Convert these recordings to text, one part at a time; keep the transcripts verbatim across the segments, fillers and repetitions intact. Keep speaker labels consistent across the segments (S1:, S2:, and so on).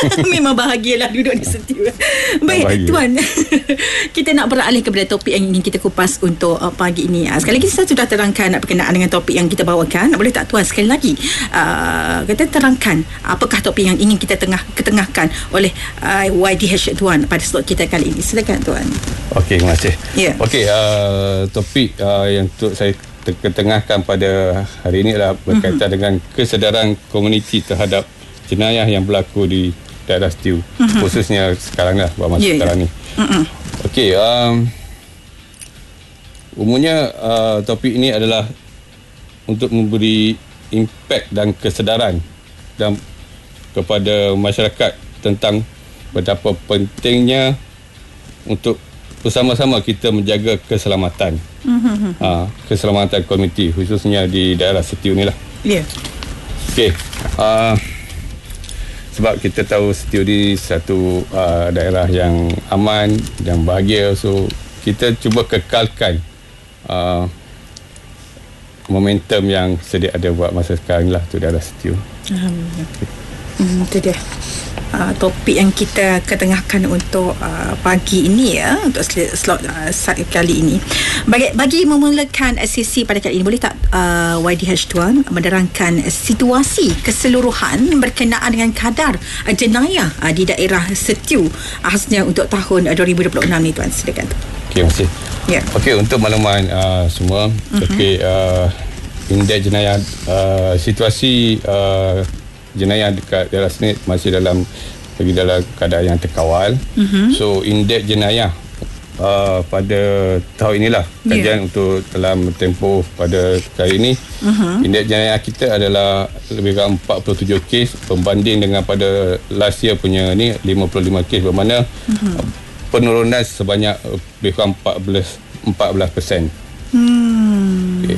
S1: Memang bahagialah duduk di setiu. Baik,
S2: bahagia.
S1: Tuan. Kita nak beralih kepada topik yang ingin kita kupas untuk uh, pagi ini. Uh, sekali lagi saya sudah terangkan berkenaan dengan topik yang kita bawakan. Boleh tak Tuan sekali lagi uh, kita terangkan apakah topik yang ingin kita tengah ketengahkan oleh uh, Y D H Tuan pada slot kita kali ini. Silakan Tuan.
S2: Okey, terima kasih.
S1: Ya.
S2: Okey, uh, topik uh, yang untuk saya ketengahkan pada hari ini adalah berkaitan mm-hmm. dengan kesedaran komuniti terhadap jenayah yang berlaku di daerah setiu, mm-hmm. khususnya sekarang lah, buat masa yeah, sekarang yeah. ni. Mm-hmm. Okey, um, umumnya uh, topik ini adalah untuk memberi impak dan kesedaran dan kepada masyarakat tentang betapa pentingnya untuk bersama-sama kita menjaga keselamatan, mm-hmm. uh, keselamatan komuniti, khususnya di daerah setiu ni lah.
S1: Ya. Yeah.
S2: Okey. Uh, sebab kita tahu setiu di satu uh, daerah yang aman dan bahagia, so kita cuba kekalkan uh, momentum yang sedia ada buat masa sekarang lah tu daerah setiu.
S1: Alhamdulillah. Hmm, itu dia. Uh, topik yang kita ketengahkan untuk uh, pagi ini ya, untuk slot uh, kali ini. Bagi, bagi memulakan sesi pada kali ini, boleh tak uh, Y D H Tuan menerangkan situasi keseluruhan berkenaan dengan kadar uh, jenayah uh, di daerah setiu khasnya untuk tahun uh, dua ribu dua puluh enam ni Tuan. Silakan.
S2: Okey, terima kasih.
S1: Ya.
S2: Okey, untuk makluman uh, semua, uh-huh. okey, uh, indeks jenayah, uh, situasi uh, jenayah dekat daerah sini masih dalam lagi dalam keadaan yang terkawal. Mm-hmm. So indeks jenayah uh, pada tahun inilah kajian yeah. untuk dalam tempoh pada kali ini, mm-hmm. indeks jenayah kita adalah lebih kurang empat puluh tujuh kes berbanding dengan pada last year punya ni lima puluh lima kes, bermakna mm-hmm. uh, penurunan sebanyak uh, lebih kurang empat belas peratus. Hmm. Okay.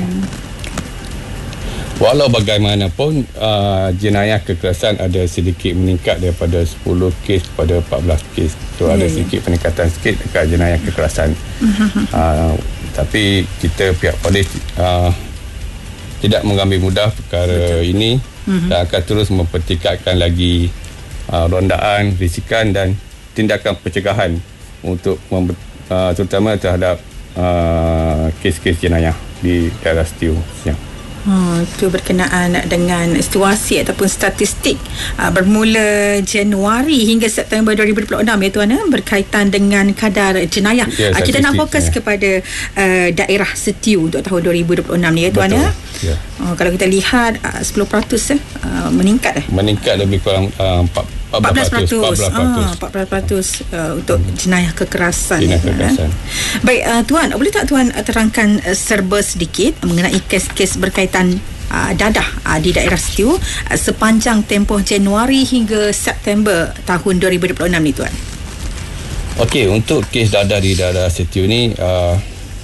S2: Walau bagaimanapun uh, jenayah kekerasan ada sedikit meningkat daripada sepuluh kes kepada empat belas kes. So yeah, ada sedikit yeah. peningkatan sikit dekat jenayah kekerasan. uh, tapi kita pihak polis uh, tidak mengambil mudah perkara Betul. ini mm-hmm. dan akan terus mempertingkatkan lagi uh, rondaan, risikan dan tindakan pencegahan untuk mem- uh, terutama terhadap uh, kes-kes jenayah di daerah setiu. Ya.
S1: Hmm, itu berkenaan dengan situasi ataupun statistik uh, bermula Januari hingga September dua ribu dua puluh enam ya Tuan, uh, berkaitan dengan kadar jenayah. Ya, uh, kita nak fokus ya. kepada uh, daerah setiu untuk tahun dua ribu dua puluh enam ni ya Tuan. Ya. Ya. Uh, kalau kita lihat uh, sepuluh peratus uh, meningkat eh?
S2: Meningkat lebih kurang uh, empat belas peratus.
S1: empat belas peratus uh, untuk hmm. jenayah kekerasan.
S2: Jenayah kekerasan.
S1: Uh. Baik uh, Tuan, boleh tak Tuan uh, terangkan uh, serba sedikit mengenai kes-kes berkaitan uh, dadah uh, di daerah setiu uh, sepanjang tempoh Januari hingga September tahun dua ribu dua puluh enam ni Tuan?
S2: Okey, untuk kes dadah di daerah setiu ni uh,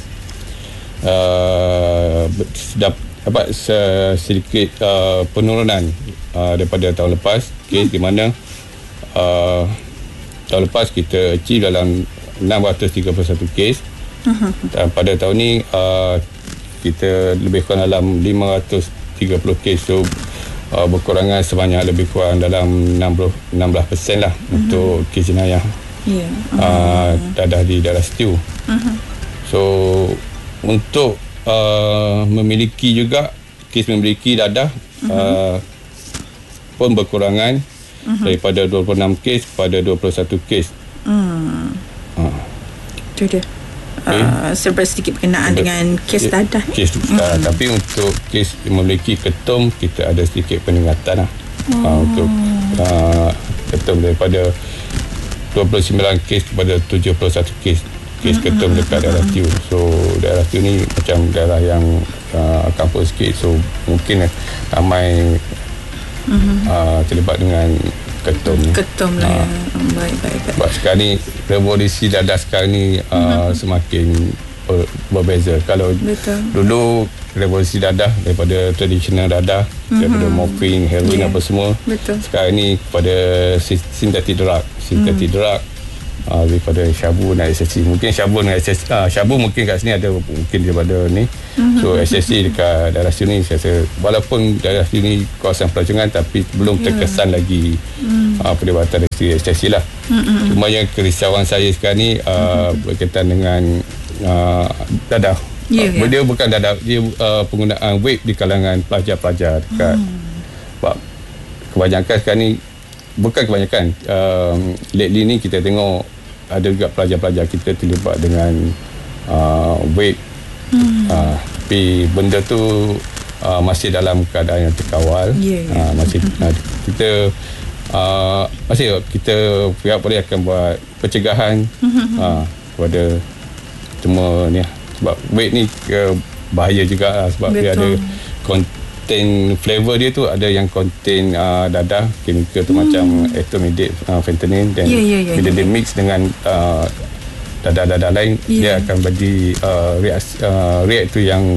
S2: uh, sudah apa sedikit uh, penurunan uh, daripada tahun lepas, kes hmm. di mana Uh, tahun lepas kita achieve dalam enam ratus tiga puluh satu kes, uh-huh. dan pada tahun ni uh, kita lebih kurang dalam lima ratus tiga puluh kes, so uh, berkurangan sebanyak lebih kurang dalam enam puluh, enam belas peratus lah uh-huh. untuk kes jenayah yeah. uh-huh. uh, dadah di daerah setiu. uh-huh. So untuk uh, memiliki juga kes memiliki dadah uh-huh. uh, pun berkurangan Uh-huh. daripada dua puluh enam kes kepada dua puluh satu kes. Hmm. Ha.
S1: Itu dia. Okay. Uh, serba sedikit berkenaan untuk dengan kes dadah. Kes
S2: uh, hmm. Tapi untuk kes memiliki ketum, kita ada sedikit peningkatan lah. Oh. Uh, untuk uh, ketum daripada dua puluh sembilan kes kepada tujuh puluh satu kes. Kes ketum dekat daerah setiu. So daerah setiu ni macam daerah yang uh, kampung sikit. So mungkin ramai Uh-huh. Uh, terlibat dengan ketum.
S1: Ketum lah uh, ya. Baik, baik, baik. Sebab
S2: sekarang ni revolusi dadah sekarang ni uh, uh-huh. semakin ber, berbeza. Kalau Betul. dulu revolusi dadah daripada tradisional dadah, uh-huh. daripada morphine, heroin yeah. apa semua. Betul. Sekarang ni kepada sintetik drug. Sintetik uh-huh. drug uh, daripada Syabu dan S S C. Mungkin Syabu dan S S C, uh, Syabu mungkin kat sini ada mungkin daripada ni. Mm-hmm. So S S C dekat daerah sini saya rasa walaupun daerah sini kawasan pelancongan tapi belum terkesan yeah. lagi mm. uh, perdebatan dari S S C lah. Mm-hmm. Cuma yang kerisauan saya sekarang ni uh, mm-hmm. berkaitan dengan uh, dadah. Yeah, uh, yeah. Dia bukan dadah, dia uh, penggunaan vape di kalangan pelajar-pelajar dekat mm. sebab kebanyakan sekarang ni, bukan kebanyakan, uh, lately ni kita tengok ada juga pelajar-pelajar kita terlibat dengan uh, vape. Hmm. Uh, tapi benda tu uh, masih dalam keadaan yang terkawal. Yeah, yeah. Uh, masih hmm. uh, kita uh, masih kita pihak polis akan buat pencegahan hmm. uh, kepada semua ni, sebab vape ni uh, bahaya juga lah, sebab Betul. dia ada contain flavor dia tu, ada yang contain uh, dadah, chemical tu hmm. macam etomidate, uh, fentanyl, dan yeah, yeah, yeah, bila yeah. dia mix dengan uh, dadah-dadah lain, yeah. dia akan bagi uh, reaksi, uh, react tu yang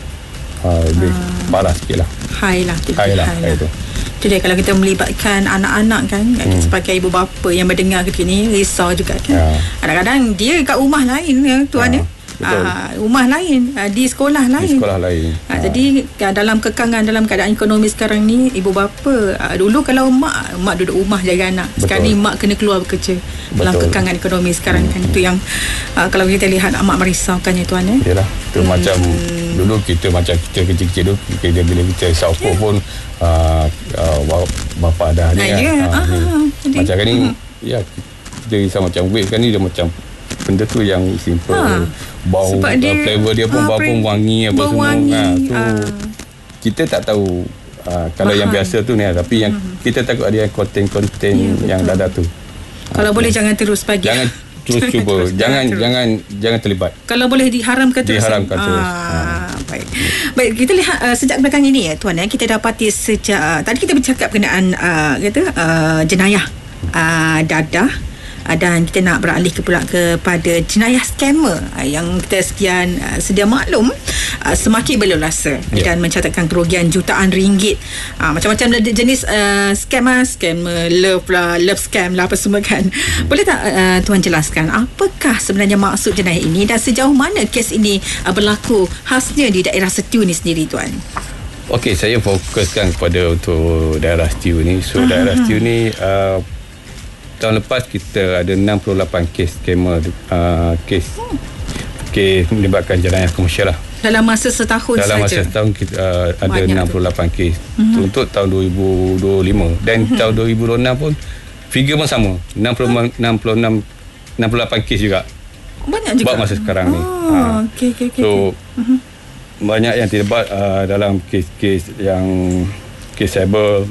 S2: uh, lebih uh, parah sikit lah,
S1: high lah,
S2: high lah, high tu.
S1: Jadi kalau kita melibatkan anak-anak kan, hmm. sebagai ibu bapa yang mendengar ketika ni risau juga kan, yeah. kadang-kadang dia kat rumah lain ya, tuan ya, Uh, rumah lain, uh, di sekolah lain,
S2: di sekolah lain.
S1: Uh, uh. Jadi uh, dalam kekangan, dalam keadaan ekonomi sekarang ni, ibu bapa uh, dulu kalau mak mak duduk rumah jaga anak, Betul. sekarang ni mak kena keluar bekerja. Betul. Dalam kekangan ekonomi sekarang hmm. kan, itu yang uh, kalau kita lihat amat merisaukan ya tuan ya.
S2: Yalah, tu hmm. macam dulu kita macam kita kecil-kecil dulu, kita bila kita saupo yeah. pun uh, uh, bapa dah ni, uh, yeah. uh, uh, ni. Macam kan ni uh-huh. ya, kita risau macam wave kan ni, dia macam benda tu yang simple, ha. bau, dia, uh, flavor dia pun ha, bau pun wangi apa semua wangi, ha, tu ha. kita tak tahu uh, kalau Mahal. yang biasa tu ni, tapi yang hmm. kita takut ada yang konten-konten ya, yang dadah tu.
S1: Kalau ha, boleh jangan terus bagi,
S2: jangan terus cuba, terus, jangan terus. jangan jangan terlibat.
S1: Kalau boleh diharamkan terus.
S2: Diharamkan terus.
S1: Ah, ha. Baik. Baik, kita lihat uh, sejak belakang ini ya tuan ya, kita dapati sejak uh, tadi kita bercakap berkenaan uh, kata uh, jenayah uh, dadah. Dan kita nak beralih ke pula kepada jenayah scammer yang kita sekian uh, sedia maklum uh, semakin berleluasa yeah. dan mencatatkan kerugian jutaan ringgit, uh, macam-macam jenis uh, scam lah, scammer love lah, love scam lah, apa semua kan. hmm. Boleh tak uh, tuan jelaskan apakah sebenarnya maksud jenayah ini dan sejauh mana kes ini uh, berlaku khasnya di daerah Setiu ni sendiri tuan?
S2: Okey, saya fokuskan kepada untuk daerah Setiu ni. So uh-huh. daerah Setiu ni uh, tahun lepas kita ada enam puluh lapan kes scammer, uh, kes hmm. kes melibatkan jenayah komersial lah.
S1: Dalam masa setahun saja?
S2: Dalam masa setahun kita uh, ada enam puluh lapan kes. Mm-hmm. Untuk tahun dua ribu dua puluh lima. Dan mm-hmm. tahun dua ribu dua puluh enam pun figure pun sama, enam puluh enam, enam puluh lapan kes juga.
S1: Banyak juga
S2: buat masa sekarang
S1: oh,
S2: ni. Ha.
S1: Okay, okay, okay,
S2: so
S1: okay. Mm-hmm.
S2: banyak yang terlibat uh, dalam kes-kes yang kes cyber,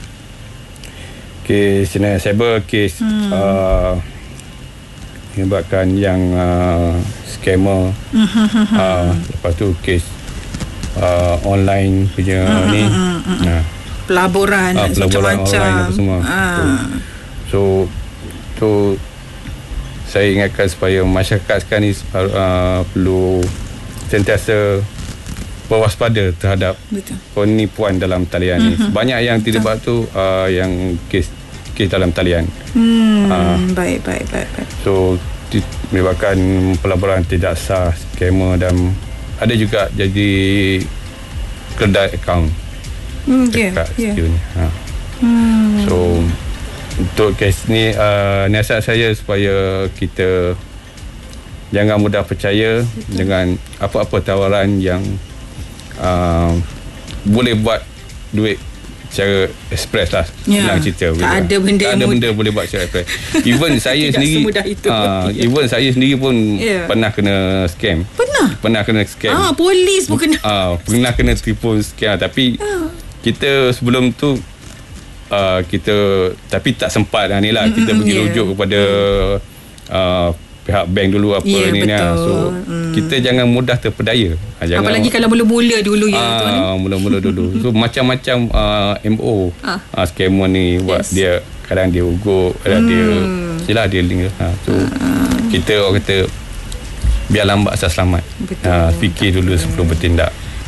S2: kes jenayah cyber, kes hmm. uh, menyebabkan yang uh, scammer, uh, lepas tu kes uh, online punya hmm, ni hmm, hmm, hmm. Nah.
S1: pelaburan,
S2: uh, pelaburan
S1: macam-macam
S2: online apa semua. ah. so so saya ingatkan supaya masyarakat sekarang ni uh, perlu sentiasa berwaspada terhadap Betul. penipuan dalam talian mm-hmm. ni. Banyak yang terlibat tu uh, yang kes kes dalam talian.
S1: Hmm, uh, baik, baik, baik, baik.
S2: So menyebabkan pelaburan tidak sah, scammer, dan ada juga jadi kedai akaun
S1: hmm,
S2: dekat
S1: yeah,
S2: studio
S1: yeah.
S2: ni. Ha. Hmm. So untuk kes ni uh, nasihat saya supaya kita jangan mudah percaya Betul. dengan apa-apa tawaran yang uh, boleh buat duit secara express lah.
S1: Ya,
S2: senang cerita.
S1: Tak ada benda
S2: tak ada benda boleh buat secara express. Even saya sendiri uh, even saya sendiri pun yeah. pernah kena scam.
S1: Pernah?
S2: Pernah kena scam.
S1: Ah, polis pun kena.
S2: Uh, pernah kena tipu scam, tapi uh. kita sebelum tu uh, kita tapi tak sempat lah ni lah. Mm-hmm, kita pergi yeah. rujuk kepada uh, pihak bank dulu apa yeah, ni ni. So hmm. kita jangan mudah terpedaya. Ha, jangan,
S1: apalagi kalau mula-mula dulu ya
S2: ah,
S1: tuan.
S2: Mula-mula dulu. So macam-macam uh, M O ah. uh, scammer ni yes. buat dia, kadang dia ugut, kadang hmm. dia silah dia link. Ha, so ah. kita orang kata biar lambat asal selamat. Ha, fikir dulu sebelum bertindak.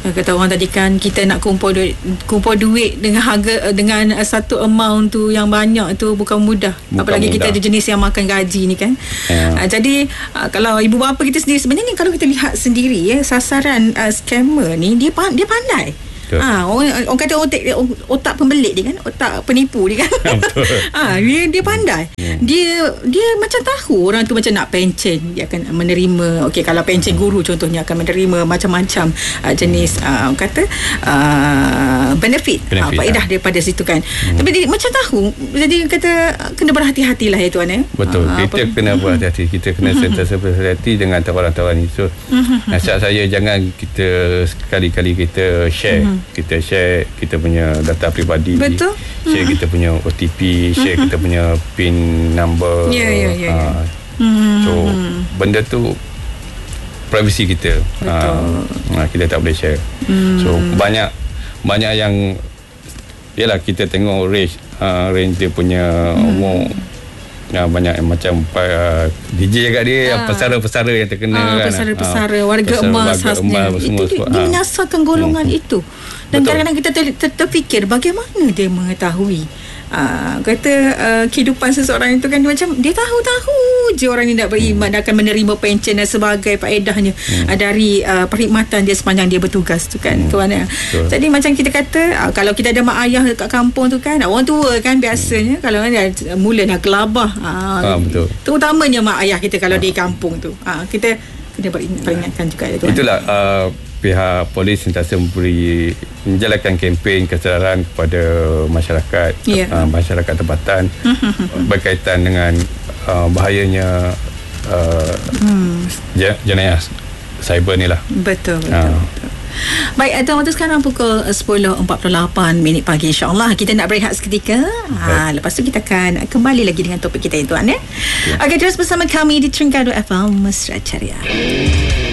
S1: Kata orang tadi kan, kita nak kumpul duit, kumpul duit dengan harga, dengan satu amount tu yang banyak tu bukan mudah. Bukan Apalagi mudah. Kita ada jenis yang makan gaji ni kan. Yeah. Uh, jadi uh, kalau ibu bapa kita sendiri, sebenarnya kalau kita lihat sendiri ya, sasaran uh, scammer ni dia dia pandai. Ah, orang, orang kata otak otak pembelit dia kan, otak penipu dia kan. Ah, dia dia pandai. Hmm. Dia dia macam tahu orang tu macam nak pencen, dia akan menerima. Okey, kalau pencen guru contohnya akan menerima macam-macam uh, jenis uh, orang kata uh, benefit, benefit uh, faedah lah daripada situ kan. Hmm. Tapi dia macam tahu. Jadi kata kena berhati-hatilah ya tuan eh.
S2: Betul. Uh, kita apa? kena berhati-hati. Kita kena sentiasa berhati-hati dengan tawaran-tawaran itu. Nasihat saya, jangan kita sekali-kali kita share. Hmm. Kita share kita punya data peribadi.
S1: Betul.
S2: Share mm-hmm. kita punya O T P, share mm-hmm. kita punya PIN number.
S1: Ya, ya, ya.
S2: So, benda tu privacy kita. Betul. Uh, kita tak boleh share. Mm. So, banyak banyak yang yalah, kita tengok range uh, range dia punya mm. umur. Ya, banyak yang macam uh, D J kat dia, ha. pesara-pesara yang terkena ha, kan.
S1: Pesara-pesara, ha. warga pesara, emas khasnya. Itu dia, dia menyasarkan golongan hmm. itu. Dan betul. Kadang-kadang kita ter, ter, terfikir bagaimana dia mengetahui uh, kata uh, kehidupan seseorang itu kan, macam dia tahu-tahu je orang ni nak beriman, hmm. akan menerima pencen dan sebagai faedahnya hmm. uh, dari uh, perkhidmatan dia sepanjang dia bertugas tu kan. Hmm. Tuan, ya. Jadi macam kita kata, uh, kalau kita ada mak ayah dekat kampung tu kan, orang tua kan biasanya hmm. kalau kan mula nak gelabah. Ah, ha, betul. Terutamanya mak ayah kita kalau ha. di kampung tu. Ah, ha, kita kena peringatkan juga ya, tuan.
S2: Itulah uh, pihak polis sentiasa memberi menjalankan kempen kesedaran kepada masyarakat, yeah. uh, masyarakat tempatan berkaitan dengan uh, bahayanya uh, hmm. jenayah cyber ni lah.
S1: Betul, betul. Uh. betul. Baik, tuan, waktu sekarang pukul sepuluh empat puluh lapan minit pagi. InsyaAllah kita nak berehat seketika. Ha, lepas tu kita akan kembali lagi dengan topik kita, tuan ya. Okay. Okey, terus bersama kami di Terengganu F M Mesra Ceria.